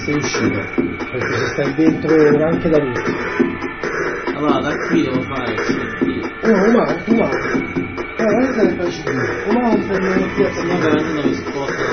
sei uscito, perché se stai dentro ora anche da lì. Allora da qui devo fare un mouse. Guarda che fai umano per non no, veramente non mi sposta